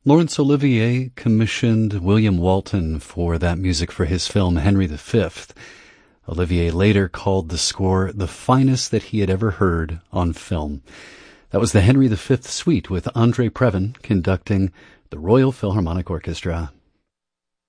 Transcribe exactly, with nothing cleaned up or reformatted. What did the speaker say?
Laurence Olivier commissioned William Walton for that music for his film Henry the Fifth. Olivier later called the score the finest that he had ever heard on film. That was the Henry the Fifth Suite with Andre Previn conducting the Royal Philharmonic Orchestra.